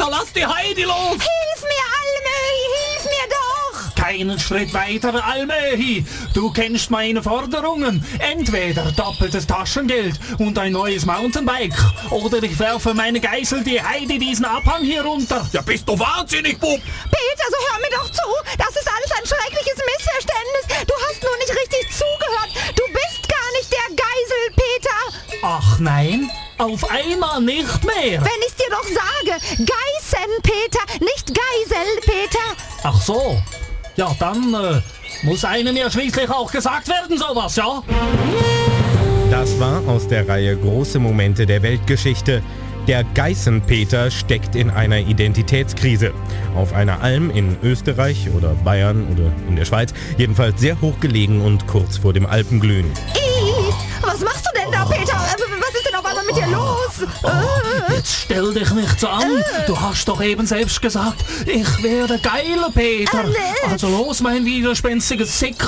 lass die Heidi los! Hilf mir, Almöhi, hilf mir doch! Keinen Schritt weiter, Almöhi. Du kennst meine Forderungen. Entweder doppeltes Taschengeld und ein neues Mountainbike. Oder ich werfe meine Geißel, die Heidi, diesen Abhang hier runter. Ja, bist du wahnsinnig, Bub? Peter, so hör mir doch zu. Das ist alles ein schreckliches Missverständnis. Du hast nur nicht richtig zugehört. Du bist gar nicht der Geisel, Peter. Ach nein, auf einmal nicht mehr. Wenn ich's dir doch sage. Geißen, Peter, nicht Geisel, Peter. Ach so. Ja, dann muss einem ja schließlich auch gesagt werden, sowas, ja? Das war aus der Reihe Große Momente der Weltgeschichte. Der Geißenpeter steckt in einer Identitätskrise. Auf einer Alm in Österreich oder Bayern oder in der Schweiz, jedenfalls sehr hoch gelegen und kurz vor dem Alpenglühen. Was machst du denn da, Peter? Was ist denn auf einmal mit dir los? Jetzt stell dich nicht so an. Du hast doch eben selbst gesagt, ich werde geiler, Peter. Also los, mein widerspenstiges Sick.